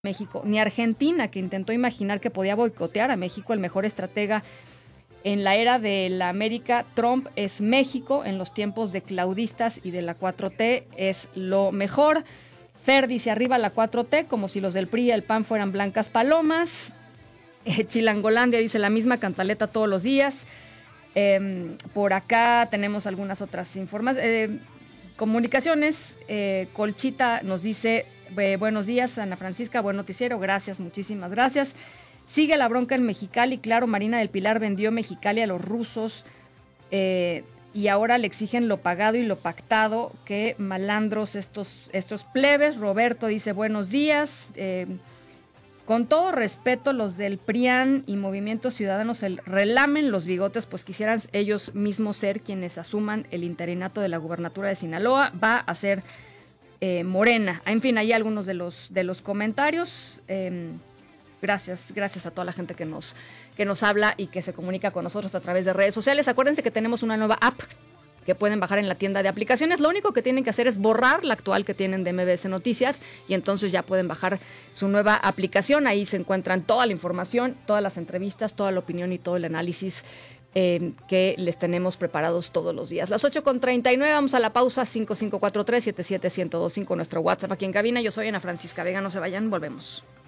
México, ni Argentina, que intentó imaginar que podía boicotear a México. El mejor estratega en la era de la América Trump es México. En los tiempos de claudistas y de la 4T es lo mejor. Fer dice: arriba la 4T, como si los del PRI y el PAN fueran blancas palomas. Chilangolandia dice: la misma cantaleta todos los días. Por acá tenemos algunas otras informaciones. Comunicaciones. Colchita nos dice: buenos días, Ana Francisca, buen noticiero, gracias, muchísimas gracias. Sigue la bronca en Mexicali, claro, Marina del Pilar vendió Mexicali a los rusos y ahora le exigen lo pagado y lo pactado. Qué malandros estos plebes. Roberto dice: buenos días. Con todo respeto, los del PRIAN y Movimiento Ciudadano se relamen los bigotes, pues quisieran ellos mismos ser quienes asuman el interinato de la gubernatura de Sinaloa. Va a ser Morena. En fin, hay algunos de los comentarios. Gracias a toda la gente que nos habla y que se comunica con nosotros a través de redes sociales. Acuérdense que tenemos una nueva app que pueden bajar en la tienda de aplicaciones. Lo único que tienen que hacer es borrar la actual que tienen de MBS Noticias y entonces ya pueden bajar su nueva aplicación. Ahí se encuentran toda la información, todas las entrevistas, toda la opinión y todo el análisis que les tenemos preparados todos los días. Las 8:39, vamos a la pausa. 5543-77125, nuestro WhatsApp aquí en cabina. Yo soy Ana Francisca Vega, no se vayan, volvemos.